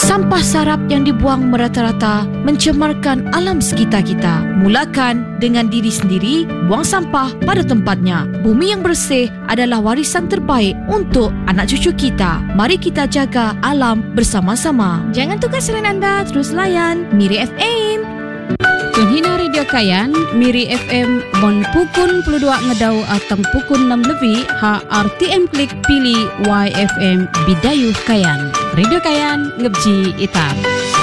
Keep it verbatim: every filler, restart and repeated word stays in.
Sampah sarap yang dibuang merata-rata mencemarkan alam sekitar kita. Mulakan dengan diri sendiri, buang sampah pada tempatnya. Bumi yang bersih adalah warisan terbaik untuk anak cucu kita. Mari kita jaga alam bersama-sama. Jangan tukar selain anda, terus layan Miri F M. Tunhina Radio Kayan, Miri F M Bon pukul puluh dua ngedau atau pukul enam lebih ha R T M klik pilih Y F M Bidayuh Kayan. Radio Kayan ngebji ita.